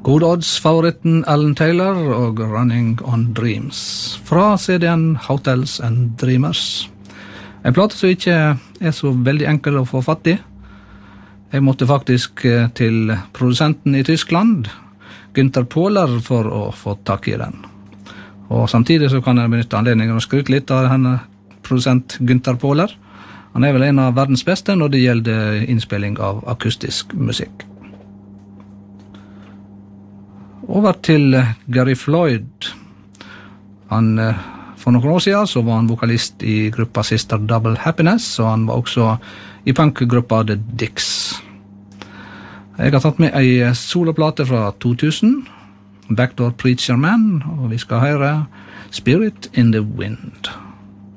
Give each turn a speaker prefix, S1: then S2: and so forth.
S1: God odds-favoritten Alan Taylor og Running on Dreams fra CD-en Hotels and Dreamers. En plate som ikke så veldig enkel å få fatt i. Jeg måtte faktisk til produsenten i Tyskland, Günther Pohler, for å få tak i den. Og samtidig så kan jeg benytte anledningen å skryte litt av henne produsent Günther Pohler. Han vel en av verdens beste når det gjelder innspilling av akustisk musikk. Over til Gary Floyd. For noen år siden så var han vokalist i gruppa Sister Double Happiness, og han var også i punkgruppa The Dicks. Jeg har tatt med en soloplate fra 2000, Backdoor Preacher Man, og vi skal høre Spirit in the Wind.